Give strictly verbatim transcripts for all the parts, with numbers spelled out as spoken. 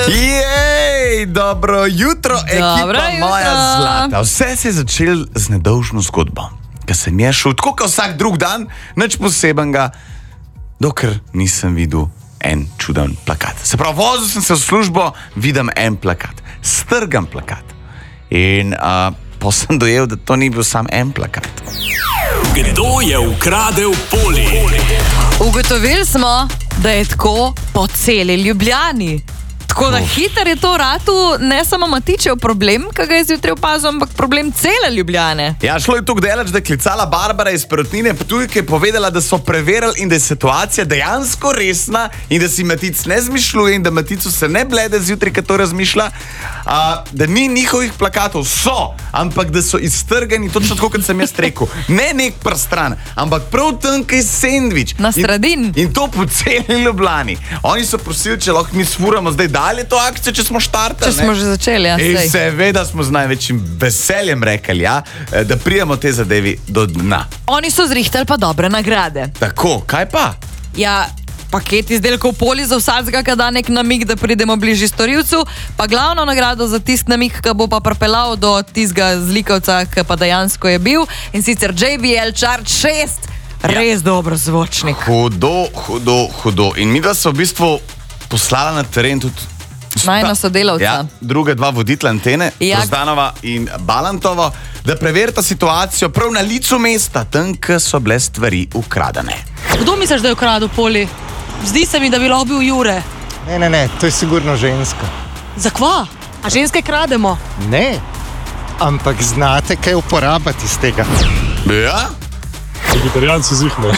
Jej, dobro jutro, ekipa Dobro jutro. moja zlata. Vse se je začelo z nedolžno zgodbo, ki sem je šel tako kot vsak drug dan, nič posebenega, dokler nisem videl en čuden plakat. Se pravi, vozil sem se v službo, vidim en plakat, strgam plakat in uh, pa sem dojel, da to ni bil sam en plakat. Kdo je ukradel Poli? Ugotovili smo, da je tako po celi Ljubljani. Tako da hiter je to ratu, ne samo Matičev problem, ki ga je zjutraj opazil, ampak problem cele Ljubljane. Ja, šlo je tukaj delač, da je klicala Barbara iz Perutnine Ptuj, ki je povedala, da so preverili in da je situacija dejansko resna in da si Matic ne zmišljuje in da Maticu se ne blede zjutraj, ko to razmišlja, a, da ni njihovih plakatov, so, ampak da so iztrgani, točno tako, kot sem jaz rekel. Ne nek prstran, ampak prav tankaj sendvič. Na Stradin. In, in to po celi Ljubljani. Oni so prosili, če lahko mi sfuramo zdaj dalje to akcijo, če smo štartali. Če smo že začeli, ja, in sej. seveda smo z največjim veseljem rekli, ja, da prijemo te zadevi do dna. Oni so zrihtali pa dobre nagrade. Tako, kaj pa? Ja, paket izdelkov Poli za vsakega, ki da nek namig, da pridemo bližje storilcu, pa glavno nagrado za tist namig, ki bo pa pripeljal do tistega zlikovca, ki pa dejansko je bil, in sicer J B L Charge šest. Res ja. Dober zvočnik. Hudo, hudo, hudo. In mi da so v bistvu poslala na teren tudi najna sodelavca. Ja, druga dva voditla Antene, Ja. Grozdanova in Balantovo, da preverita situacijo prav na licu mesta, tam, kjer so bile stvari ukradene. Kdo misliš, da je ukradel Poli? Zdi se mi, da bi lahko bil Jure. Ne, ne, ne, to je sigurno ženska. Zakva? A ženske krademo? Ne, ampak znate kaj uporabiti iz tega. Ja? Vegetarijanci zihne.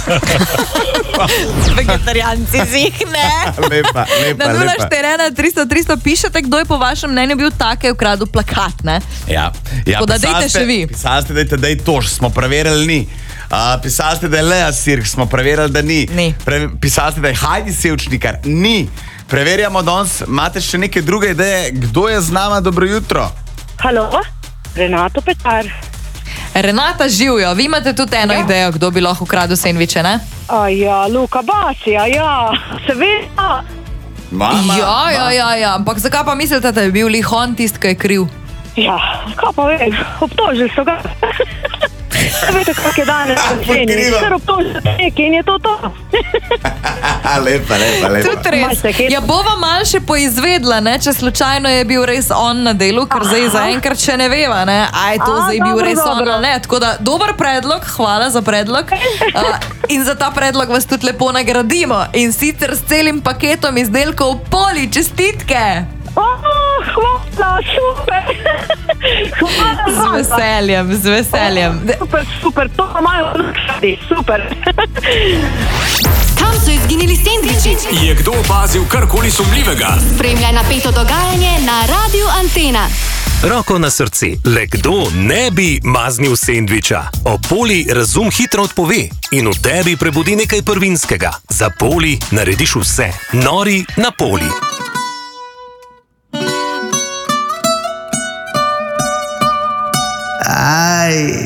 Vegetarijanci zihne. Lepa, lepa, Na nula lepa. štiri ena tristo tristo pišete, kdo je po vašem mnenju bil tak, ki je ukradel plakat, ne? Ja, ja, Tako da pisali dajte ste- še vi. Pisali ste, dajte, da je tož, smo preverili, ni. Uh, pisali ste, da je Lea Sirk, smo preverili, da ni. Ni. Pre, pisali ste, da je Hajdi Sevčnikar, ni. Preverjamo danes, imate še neke druge ideje, kdo je z nama, dobro jutro. Halo, Renato Petar. Renata Živjo, vi imate tudi eno Ja. idejo, kdo bi lahko ukradel sendviče, ne? A ja, Luka Basija, ja, seveda. Mama, Ja, ja, ma- ja, ja, ampak zakaj pa mislite, da je bil Lihon tist, ki je kriv? Ja, kaj pa vem, obtožili so ga. Veste, kak je danes v ceni, Pokriva. kar obtožili nekaj in je to to. lepa, lepa, lepa. Tudi res. Malce kje- Ja, bova malo še poizvedla, ne, če slučajno je bil res on na delu, ker zdaj zaenkrat še ne veva, ne, a je to A, zdaj bil dobro, res on dobro. ali ne. Tako da, dober predlog, hvala za predlog. Uh, in za ta predlog vas tudi lepo nagradimo. In sicer s celim paketom izdelkov Poli, čestitke! Oh, hvala, super. Hvala, Z hvala. veseljem, z veseljem. Super, super, to imajo radi, super. Kam so izginili sendviči? Je kdo opazil karkoli sumljivega? Spremljaj napeto dogajanje na Radiu Antena. Roko na srce, le kdo ne bi maznil sendviča? O Poli razum hitro odpove in v tebi prebudi nekaj prvinskega. Za Poli narediš vse. Nori na Poli. Aj,